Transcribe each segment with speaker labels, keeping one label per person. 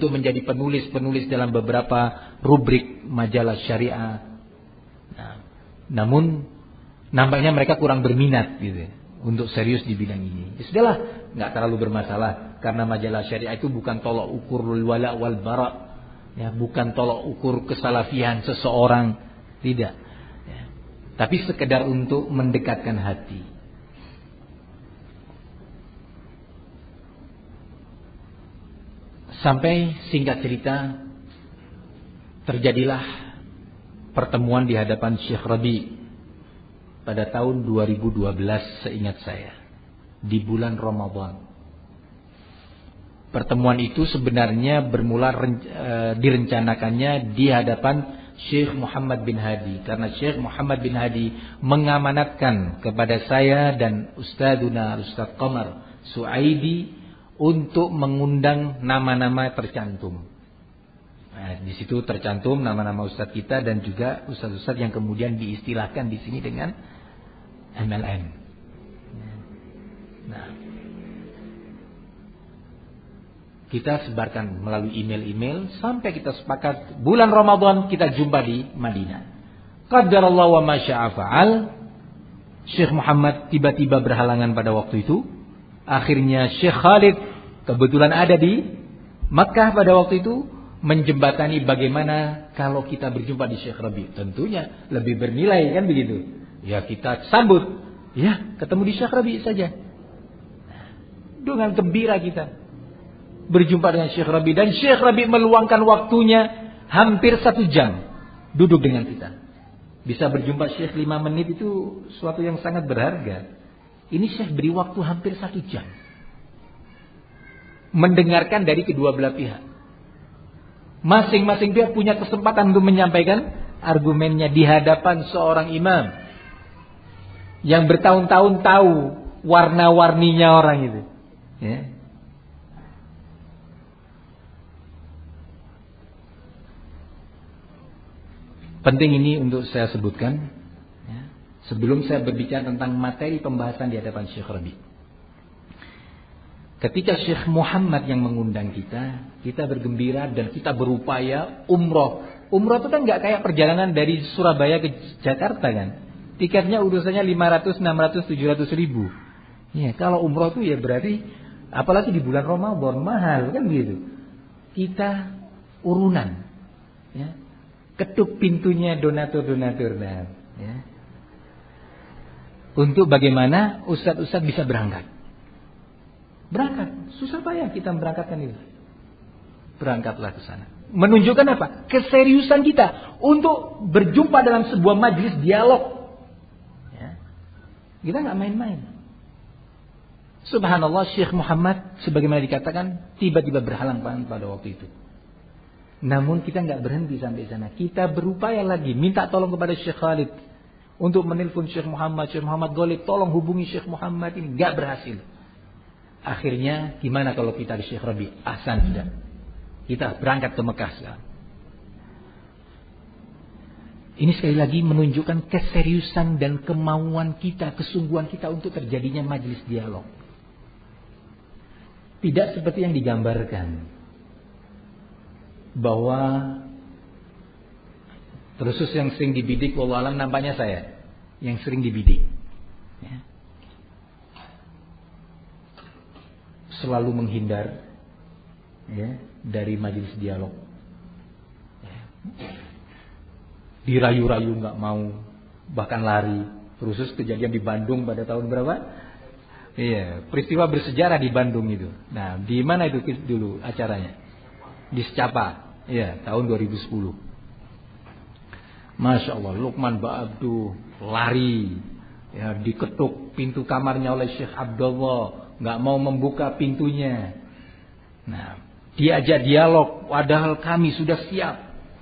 Speaker 1: untuk menjadi penulis dalam beberapa rubrik majalah syariah. Nah, namun nampaknya mereka kurang berminat gitu untuk serius di bidang ini. Ya sudahlah, nggak terlalu bermasalah karena majalah syariah itu bukan tolok ukur wala wal bara, ya, bukan tolok ukur kesalafian seseorang, tidak. Ya. Tapi sekedar untuk mendekatkan hati. Sampai singkat cerita terjadilah pertemuan di hadapan Syekh Rabi pada tahun 2012 seingat saya, di bulan Ramadan. Pertemuan itu sebenarnya bermula direncanakannya di hadapan Syekh Muhammad bin Hadi, karena Syekh Muhammad bin Hadi mengamanatkan kepada saya dan Ustadzuna Ustadz Qamar Suaidi untuk mengundang nama-nama tercantum. Nah, di situ tercantum nama-nama ustadz kita dan juga ustadz-ustadz yang kemudian diistilahkan di sini dengan MLM. Nah, kita sebarkan melalui email-email sampai kita sepakat bulan Ramadan kita jumpa di Madinah. Qadarallahu wa ma syaa fa'al. Syekh Muhammad tiba-tiba berhalangan pada waktu itu. Akhirnya Syekh Khalid kebetulan ada di Makkah pada waktu itu, menjembatani bagaimana kalau kita berjumpa di Syekh Rabi. Tentunya lebih bernilai kan begitu. Ya kita sambut. Ya ketemu di Syekh Rabi saja. Dengan gembira kita berjumpa dengan Syekh Rabi. Dan Syekh Rabi meluangkan waktunya hampir 1 jam duduk dengan kita. Bisa berjumpa Syekh 5 menit itu suatu yang sangat berharga. Ini Syekh beri waktu hampir 1 jam. Mendengarkan dari kedua belah pihak. Masing-masing pihak punya kesempatan untuk menyampaikan argumennya di hadapan seorang imam. Yang bertahun-tahun tahu warna-warninya orang itu. Ya. Penting ini untuk saya sebutkan. Sebelum saya berbicara tentang materi pembahasan di hadapan Syekh Rabi. Ketika Syekh Muhammad yang mengundang kita, kita bergembira dan kita berupaya umroh. Umroh itu kan nggak kayak perjalanan dari Surabaya ke Jakarta kan. Tiketnya urusannya 500, 600, 700 ribu. Ya, kalau umroh itu ya berarti, apalagi di bulan Ramadan, mahal kan gitu. Kita urunan. Ya. Ketuk pintunya donatur-donatur. Ya. Untuk bagaimana ustadz-ustadz bisa berangkat. Berangkat, susah payah kita berangkatkan itu. Berangkatlah ke sana. Menunjukkan apa? Keseriusan kita untuk berjumpa dalam sebuah majelis dialog. Ya. Kita nggak main-main. Subhanallah, Syekh Muhammad sebagaimana dikatakan tiba-tiba berhalang pada waktu itu. Namun kita nggak berhenti sampai sana. Kita berupaya lagi minta tolong kepada Syekh Khalid untuk menelpon Syekh Muhammad Ghalib, tolong hubungi Syekh Muhammad ini, nggak berhasil. Akhirnya gimana kalau kita di Syekh Rabi? Ahsan sudah. Kita berangkat ke Mekah sekarang. Ini sekali lagi menunjukkan keseriusan dan kemauan kita, kesungguhan kita untuk terjadinya majelis dialog. Tidak seperti yang digambarkan bahwa terus yang sering dibidik, wallahu alam nampaknya saya yang sering dibidik. Ya. Selalu menghindar ya, dari majelis dialog. Ya. Dirayu-rayu nggak mau, bahkan lari. Terus kejadian di Bandung pada tahun berapa? Iya, peristiwa bersejarah di Bandung itu. Nah, di mana itu dulu acaranya? Di Secapa. Iya, tahun 2010. Masya Allah, Lukman Ba'abdu lari, ya, diketuk pintu kamarnya oleh Syekh Abdullah, nggak mau membuka pintunya. Nah, diajak dialog, padahal kami sudah siap,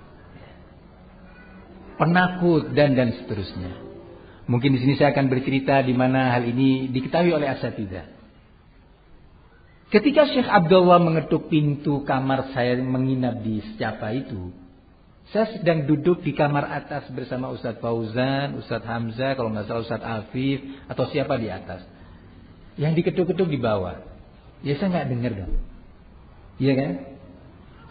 Speaker 1: penakut dan seterusnya. Mungkin di sini saya akan bercerita di mana hal ini diketahui oleh asatidzah. Ketika Syekh Abdullah mengetuk pintu kamar saya menginap di Secapa itu, saya sedang duduk di kamar atas bersama Ustadz Fauzan, Ustadz Hamzah, kalau nggak salah Ustadz Afif, atau siapa di atas. Yang diketuk-ketuk di bawah. Ya saya nggak dengar dong. Iya kan?